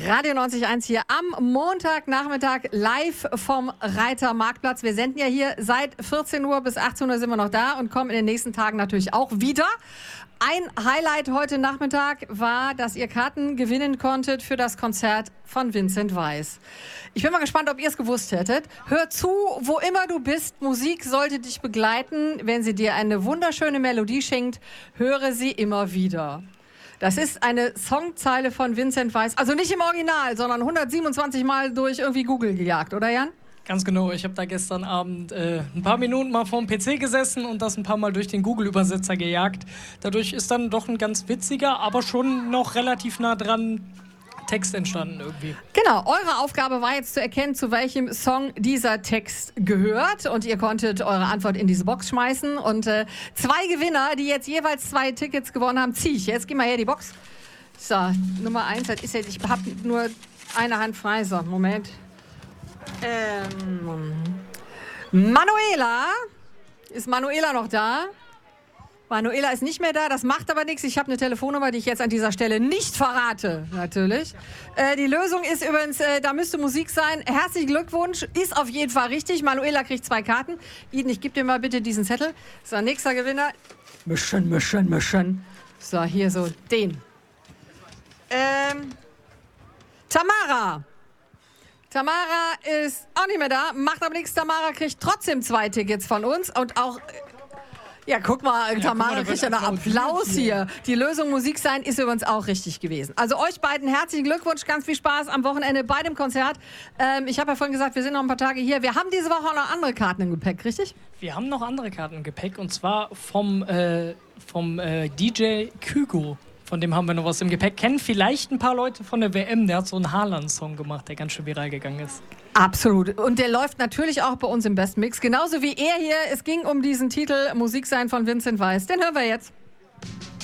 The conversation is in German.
Radio 90.1 hier am Montagnachmittag live vom Reiter Marktplatz. Wir senden ja hier seit 14 Uhr bis 18 Uhr sind wir noch da und kommen in den nächsten Tagen natürlich auch wieder. Ein Highlight heute Nachmittag war, dass ihr Karten gewinnen konntet für das Konzert von Vincent Weiss. Ich bin mal gespannt, ob ihr es gewusst hättet. Hör zu, wo immer du bist. Musik sollte dich begleiten. Wenn sie dir eine wunderschöne Melodie schenkt, höre sie immer wieder. Das ist eine Songzeile von Vincent Weiss. Also nicht im Original, sondern 127 Mal durch irgendwie Google gejagt, oder Jan? Ganz genau. Ich habe da gestern Abend ein paar Minuten mal vorm PC gesessen und das ein paar Mal durch den Google-Übersetzer gejagt. Dadurch ist dann doch ein ganz witziger, aber schon noch relativ nah dran Text entstanden irgendwie. Genau, eure Aufgabe war jetzt zu erkennen, zu welchem Song dieser Text gehört. Und ihr konntet eure Antwort in diese Box schmeißen. Und 2 Gewinner, die jetzt jeweils 2 Tickets gewonnen haben, ziehe ich jetzt. Geh mal her, die Box. So, Nummer 1, das ist jetzt, ich habe nur eine Hand frei. So, Moment. Manuela. Ist Manuela noch da? Manuela ist nicht mehr da, das macht aber nichts. Ich habe eine Telefonnummer, die ich jetzt an dieser Stelle nicht verrate, natürlich. Die Lösung ist übrigens, da müsste Musik sein. Herzlichen Glückwunsch, ist auf jeden Fall richtig. Manuela kriegt 2 Karten. Iden, ich gebe dir mal bitte diesen Zettel. So, nächster Gewinner. Mischen. So, hier so, den. Tamara. Tamara ist auch nicht mehr da, macht aber nichts. Tamara kriegt trotzdem 2 Tickets von uns und auch... Ja, guck mal, Tamara kriegt ja einen Applaus hier. Die Lösung Musik sein ist übrigens auch richtig gewesen. Also euch beiden herzlichen Glückwunsch, ganz viel Spaß am Wochenende bei dem Konzert. Ich habe ja vorhin gesagt, wir sind noch ein paar Tage hier. Wir haben diese Woche auch noch andere Karten im Gepäck, richtig? Wir haben noch andere Karten im Gepäck und zwar vom DJ Kygo. Von dem haben wir noch was im Gepäck. Kennen vielleicht ein paar Leute von der WM. Der hat so einen Haaland-Song gemacht, der ganz schön viral gegangen ist. Absolut. Und der läuft natürlich auch bei uns im Best Mix. Genauso wie er hier. Es ging um diesen Titel Musik sein von Vincent Weiss. Den hören wir jetzt.